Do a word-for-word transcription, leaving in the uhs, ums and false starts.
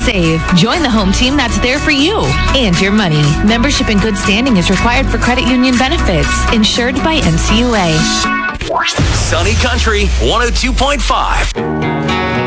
save. Join the home team that's there for you and your money. Membership in good standing is required for credit union benefits. Insured by N C U A. Sunny Country one oh two point five.